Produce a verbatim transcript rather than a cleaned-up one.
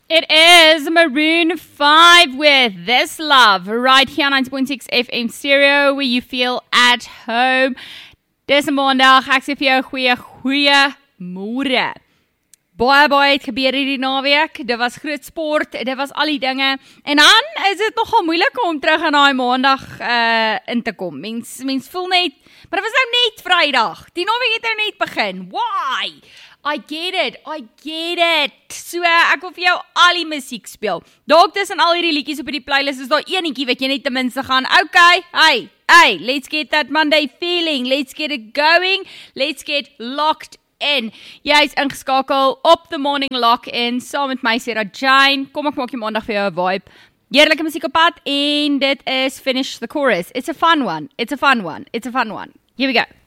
It is Maroon five with This Love, right here on ninety point six F M Stereo, where you feel at home. Dis 'n Maandag, ek sê vir jou goeie, goeie môre. Baie, baie het gebeur hierdie naweek, dit was groot sport, dit was al die dinge, en dan is dit nogal moeilik om terug in daai Maandag uh, in te kom. Mens, mens voel net, maar dit was nou net Vrydag, die naweek het nou net begin, why? I get it, I get it. So, ek wil vir jou al die musiek speel. Dalk tussen al hierdie liedjies op die playlist is daar enetjie wat jy net ten minste gaan, okay, hey, hey, let's get that Monday feeling, let's get it going, let's get locked in. Jy is ingeskakel op The Morning Lock-in, saam met my Sarah Jane. Kom ek maak jy maandag vir jou 'n vibe. Heerlike musiek op pad, en dit is Finish the Chorus. It's a fun one, it's a fun one, it's a fun one. Here we go.